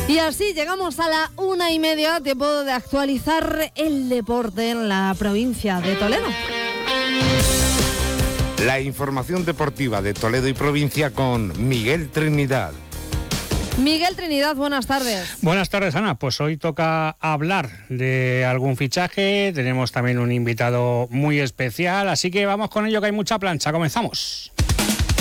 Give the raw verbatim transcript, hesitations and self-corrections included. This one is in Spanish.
Y así llegamos a la una y media, tiempo de actualizar el deporte en la provincia de Toledo. La información deportiva de Toledo y provincia con Miguel Trinidad. Miguel Trinidad, buenas tardes. Buenas tardes, Ana. Pues hoy toca hablar de algún fichaje. Tenemos también un invitado muy especial, así que vamos con ello, que hay mucha plancha. Comenzamos.